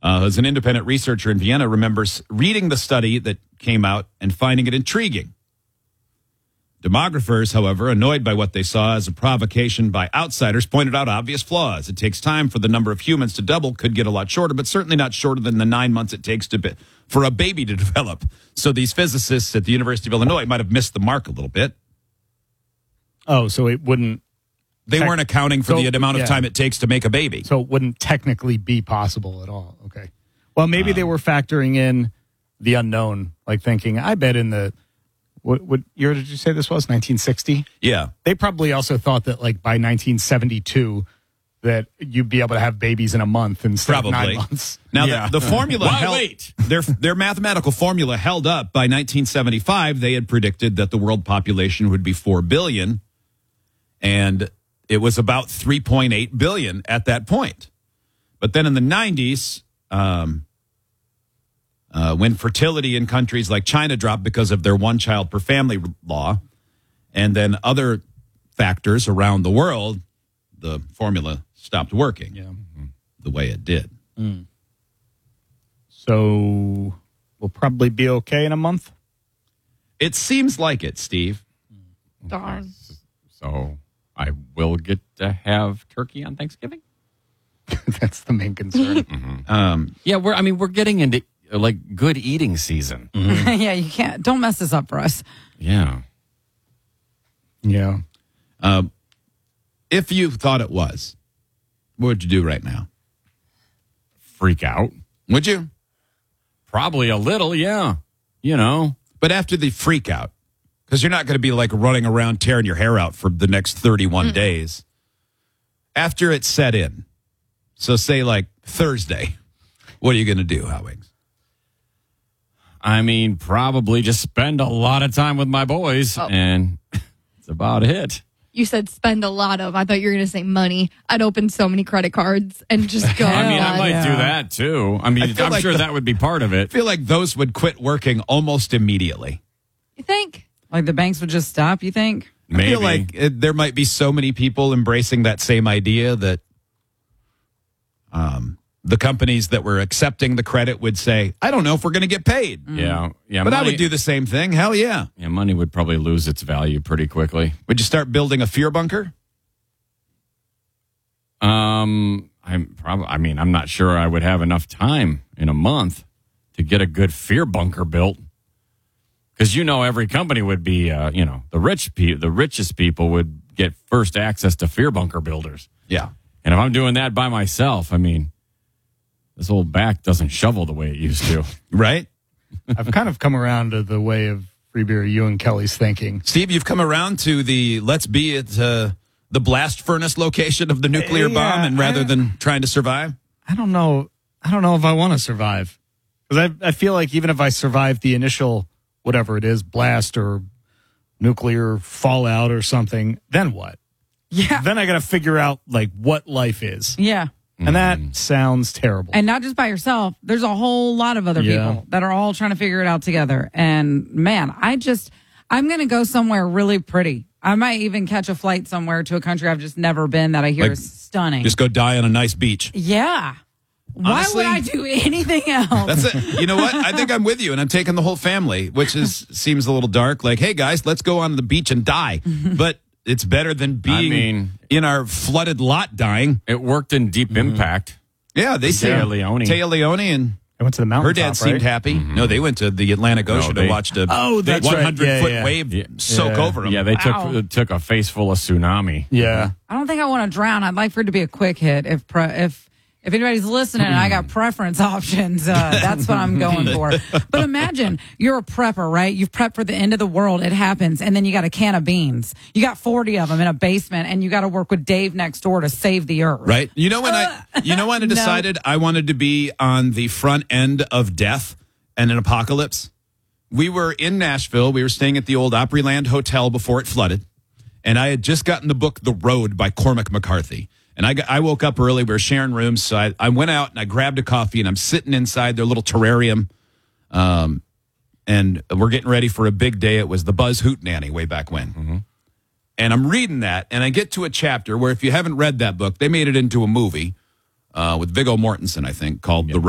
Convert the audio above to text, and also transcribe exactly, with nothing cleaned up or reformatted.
uh, as an independent researcher in Vienna, remembers reading the study that came out and finding it intriguing. Demographers, however, annoyed by what they saw as a provocation by outsiders, pointed out obvious flaws. It takes time for the number of humans to double, could get a lot shorter, but certainly not shorter than the nine months it takes to be, for a baby to develop. So these physicists at the University of Illinois might have missed the mark a little bit. Oh, so it wouldn't... They tec- weren't accounting for so, the amount of yeah. time it takes to make a baby. So it wouldn't technically be possible at all. Okay. Well, maybe um, they were factoring in the unknown, like thinking, I bet in the... What, what year did you say this was? nineteen sixty? Yeah. They probably also thought that, like, by nineteen seventy-two, that you'd be able to have babies in a month instead Probably. of nine months. Now, yeah. the, the formula Well, held, wait. their their mathematical formula held up. By nineteen seventy-five, they had predicted that the world population would be four billion, and it was about three point eight billion at that point. But then in the nineties, um, uh, when fertility in countries like China dropped because of their one child per family law, and then other factors around the world, the formula stopped working Yeah. the way it did. Mm. So we'll probably be okay in a month? It seems like it, Steve. Darn. So I will get to have turkey on Thanksgiving? That's the main concern. Mm-hmm. Um, Yeah, we're. I mean, we're getting into uh, like good eating season. Yeah, you can't. Don't mess this up for us. Yeah. Yeah. uh, if you thought it was, what would you do right now? Freak out. Would you? Probably a little, yeah. You know. But after the freak out, because you're not going to be like running around tearing your hair out for the next thirty-one mm. days. After it's set in, so say like Thursday, what are you going to do, Howings? I mean, probably just spend a lot of time with my boys, Oh. and it's about it. You said spend a lot of. I thought you were going to say money. I'd open so many credit cards and just go. I mean, I might yeah. do that too. I mean, I feel I'm like sure the- that would be part of I it. feel like those would quit working almost immediately. You think? Like the banks would just stop, you think? Maybe. I feel like uh, there might be so many people embracing that same idea that um, the companies that were accepting the credit would say, I don't know if we're going to get paid. yeah, yeah. But I money, would do the same thing. Hell yeah. Yeah, money would probably lose its value pretty quickly. Would you start building a fear bunker? Um, I'm probably. I mean, I'm not sure I would have enough time in a month to get a good fear bunker built. Because you know, every company would be, uh, you know, the rich, pe- the richest people would get first access to fear bunker builders. Yeah. And if I'm doing that by myself, I mean, this old back doesn't shovel the way it used to. Right? I've kind of come around to the way of free beer you and Kelly's thinking. Steve, you've come around to the let's be at uh, the blast furnace location of the nuclear Yeah, bomb, and rather I- than trying to survive. I don't know. I don't know if I want to survive. Because I, I feel like even if I survive the initial, whatever it is, blast or nuclear fallout or something, then what? Yeah. Then I got to figure out, like, what life is. Yeah. And that sounds terrible. And not just by yourself. There's a whole lot of other Yeah. people that are all trying to figure it out together. And man, I just, I'm going to go somewhere really pretty. I might even catch a flight somewhere to a country I've just never been that I hear Like, is stunning. Just go die on a nice beach. yeah. Why Honestly, would I do anything else? That's it. You know what? I think I'm with you, and I'm taking the whole family, which is seems a little dark. Like, hey guys, let's go on the beach and die. But it's better than being mean- in our flooded lot dying. It worked in Deep Impact. Yeah, they Taya seem Leone. Taya Leone and I went to the mountain. her dad seemed happy. No, they went to the Atlantic Ocean they- and watched a Oh, that's right. one hundred Yeah, foot yeah. wave Yeah. soak Yeah. over them. Yeah, they Wow. took took a face full of tsunami. Yeah. I don't think I want to drown. I'd like for it to be a quick hit. If pre- if if anybody's listening, and I got preference options. Uh, that's what I'm going for. But imagine you're a prepper, right? You've prepped for the end of the world. It happens, and then you got a can of beans. You got forty of them in a basement, and you got to work with Dave next door to save the earth. Right. You know when I you know when I No. decided I wanted to be on the front end of death and an apocalypse? We were in Nashville. We were staying at the old Opryland Hotel before it flooded. And I had just gotten the book The Road by Cormac McCarthy. And I, got, I woke up early. We were sharing rooms. So I, I went out and I grabbed a coffee and I'm sitting inside their little terrarium. Um, and we're getting ready for a big day. It was the Buzz Hootenanny way back when. Mm-hmm. And I'm reading that, and I get to a chapter where if you haven't read that book, they made it into a movie uh, with Viggo Mortensen, I think, called The Road.